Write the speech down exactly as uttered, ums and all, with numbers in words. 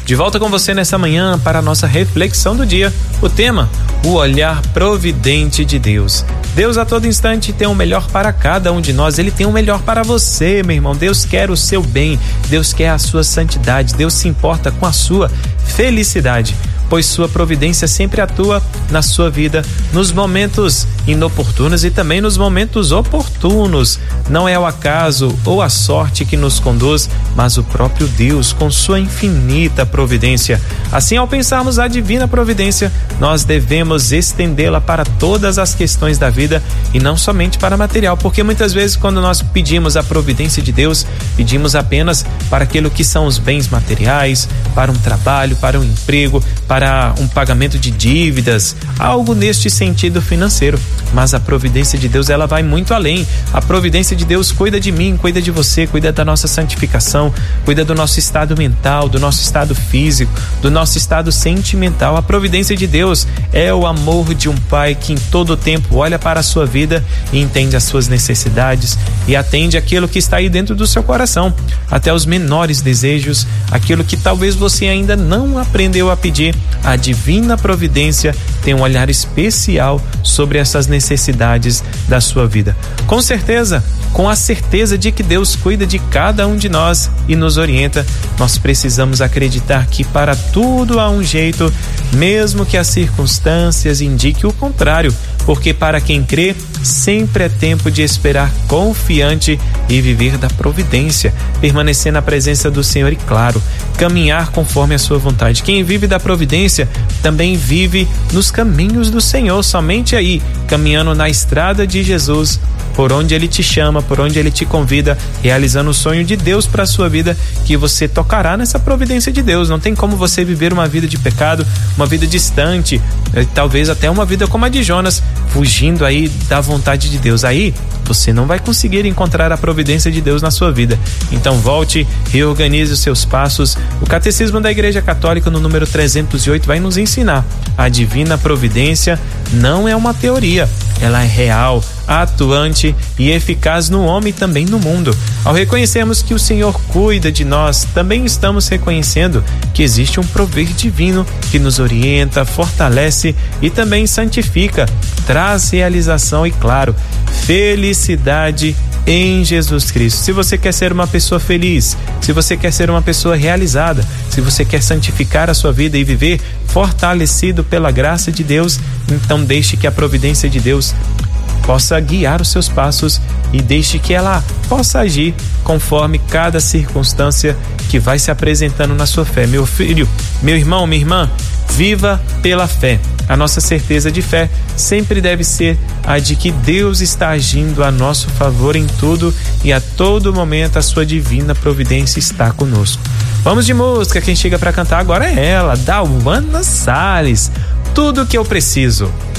De volta com você nessa manhã para a nossa reflexão do dia. O tema, o olhar providente de Deus. Deus a todo instante tem o melhor para cada um de nós. Ele tem o melhor para você, meu irmão. Deus quer o seu bem. Deus quer a sua santidade. Deus se importa com a sua felicidade, pois sua providência sempre atua na sua vida nos momentos inoportunos e também nos momentos oportunos. Não é o acaso ou a sorte que nos conduz, mas o próprio Deus com sua infinita providência. Assim, ao pensarmos a divina providência, nós devemos estendê-la para todas as questões da vida e não somente para material, porque muitas vezes quando nós pedimos a providência de Deus, pedimos apenas para aquilo que são os bens materiais, para um trabalho, para um emprego, para um pagamento de dívidas, algo neste sentido financeiro. Mas a providência de Deus, ela vai muito além. A providência de Deus cuida de mim, cuida de você, cuida da nossa santificação, cuida do nosso estado mental, do nosso estado físico, do nosso estado sentimental. A providência de Deus é o amor de um pai que em todo o tempo olha para a sua vida e entende as suas necessidades e atende aquilo que está aí dentro do seu coração, até os menores desejos, aquilo que talvez você ainda não aprendeu a pedir. A divina providência tem um olhar especial sobre essas necessidades da sua vida. Com certeza, com a certeza de que Deus cuida de cada um de nós e nos orienta, nós precisamos acreditar que para tudo há um jeito, mesmo que as circunstâncias indiquem o contrário, porque para quem crê, sempre é tempo de esperar confiante e viver da providência, permanecer na presença do Senhor e, claro, caminhar conforme a sua vontade. Quem vive da providência também vive nos caminhos do Senhor, somente aí, caminhando na estrada de Jesus, por onde Ele te chama, por onde Ele te convida, realizando o sonho de Deus para a sua vida, que você tocará nessa providência de Deus. Não tem como você viver uma vida de pecado, uma vida distante, talvez até uma vida como a de Jonas, fugindo aí da vontade de Deus. Aí você não vai conseguir encontrar a providência de Deus na sua vida. Então volte, reorganize os seus passos. O Catecismo da Igreja Católica, no número trezentos e oito, vai nos ensinar: a divina providência não é uma teoria, ela é real, atuante e eficaz no homem e também no mundo. Ao reconhecermos que o Senhor cuida de nós, também estamos reconhecendo que existe um prover divino que nos orienta, fortalece e também santifica, traz realização e, claro, felicidade em Jesus Cristo. Se você quer ser uma pessoa feliz, se você quer ser uma pessoa realizada, se você quer santificar a sua vida e viver fortalecido pela graça de Deus, então deixe que a providência de Deus possa guiar os seus passos e deixe que ela possa agir conforme cada circunstância que vai se apresentando na sua fé. Meu filho, meu irmão, minha irmã, viva pela fé. A nossa certeza de fé sempre deve ser a de que Deus está agindo a nosso favor em tudo e a todo momento a sua divina providência está conosco. Vamos de música, quem chega para cantar agora é ela, Dauana Salles, Tudo Que Eu Preciso.